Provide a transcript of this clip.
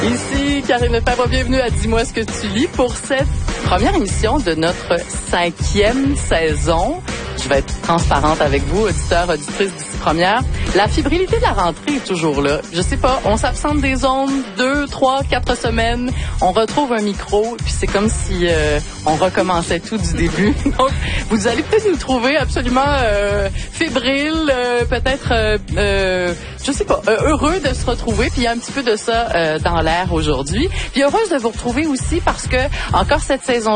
Ici Karine Lefebvre, bienvenue à Dis-moi ce que tu lis pour cette première émission de notre 5e saison. Je vais être transparente avec vous, auditeurs, auditrices d'ici première. La fébrilité de la rentrée est toujours là. Je sais pas, on s'absente des ondes 2, 3, 4 semaines. On retrouve un micro, puis c'est comme si on recommençait tout du début. Donc, vous allez peut-être nous trouver absolument fébriles, peut-être, je sais pas, heureux de se retrouver. Puis il y a un petit peu de ça dans l'air aujourd'hui. Puis heureuse de vous retrouver aussi parce que encore cette saison